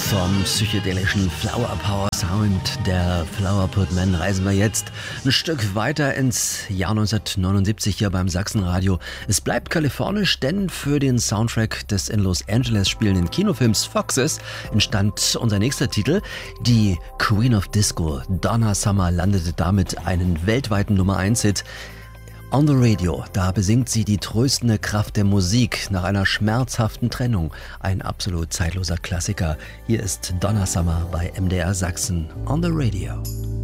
Vom psychedelischen Flower Power Sound der Flowerpot Men reisen wir jetzt ein Stück weiter ins Jahr 1979 hier beim Sachsenradio. Es bleibt kalifornisch, denn für den Soundtrack des in Los Angeles spielenden Kinofilms Foxes entstand unser nächster Titel. Die Queen of Disco, Donna Summer, landete damit einen weltweiten Nummer-1-Hit. On the Radio, da besingt sie die tröstende Kraft der Musik nach einer schmerzhaften Trennung. Ein absolut zeitloser Klassiker. Hier ist Donna Summer bei MDR Sachsen on the Radio.